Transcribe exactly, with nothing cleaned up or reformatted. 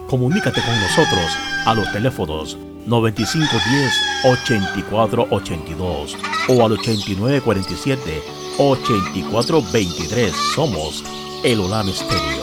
Comunícate con nosotros a los teléfonos noventa y cinco diez, ochenta y cuatro ochenta y dos o al ochenta y nueve cuarenta y siete, ochenta y cuatro veintitrés. Somos el Olam Estéreo.